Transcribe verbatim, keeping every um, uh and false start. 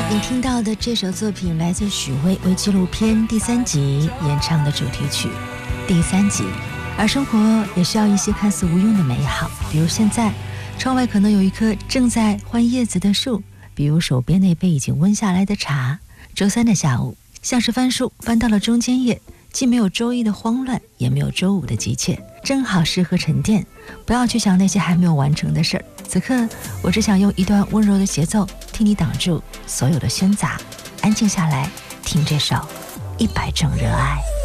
你听到的这首作品来自许巍为纪录片第三集演唱的主题曲。第三集，而生活也需要一些看似无用的美好，比如现在窗外可能有一棵正在换叶子的树，比如手边那杯已经温下来的茶。周三的下午，像是翻书翻到了中间页，既没有周一的慌乱，也没有周五的急切，正好适合沉淀，不要去想那些还没有完成的事儿。此刻我只想用一段温柔的节奏替你挡住所有的喧杂，安静下来听这首一百种热爱。